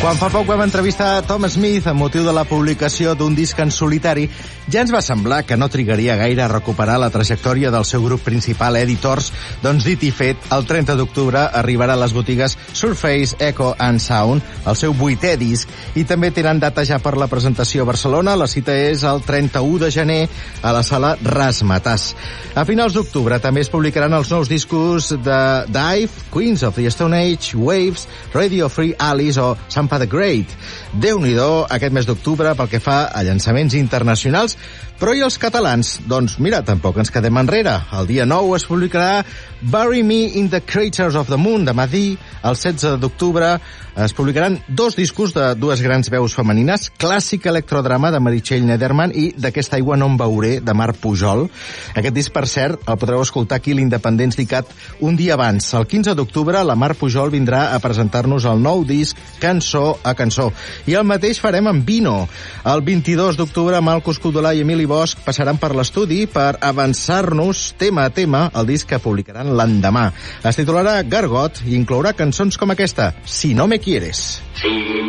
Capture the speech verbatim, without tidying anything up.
Quan fa poc vam entrevistar Tom Smith amb motiu de la publicació d'un disc en solitari, ja ens va semblar que no trigaria gaire a recuperar la trajectòria del seu grup principal, Editors. Doncs dit i fet, el trenta d'octubre arribarà a les botigues Surface, Echo and Sound, el seu vuitè disc, i també tenen data ja per la presentació a Barcelona. La cita és el trenta-u de gener a la sala Razzmatazz. A finals d'octubre també es publicaran els nous discos de Dive, Queens of the Stone Age, Waves, Radio Free Alice o Sampa the Great. Déu-n'hi-do aquest mes d'octubre pel que fa a llançaments internacionals. Però i els catalans? Doncs mira, tampoc ens quedem enrere. El dia nou es publicarà Bury Me in the Craters of the Moon de Madí. El setze d'octubre es publicaran dos discos de dues grans veus femenines, Clàssic Electrodrama de Meritxell Nederman i D'aquesta aigua no em beuré de Marc Pujol. Aquest disc, per cert, el podreu escoltar aquí a l'Independents Dicat un dia abans. El quinze d'octubre la Marc Pujol vindrà a presentar-nos el nou disc Cançó a Cançó. I el mateix farem amb Vino. El vint-i-dos d'octubre Malcos Codolà i Emili Bosch passaran per l'estudi per avançar-nos tema a tema el disc que publicaran l'endemà. Es titularà Gargot i inclourà cançons com aquesta, Si no me quieres. Sí.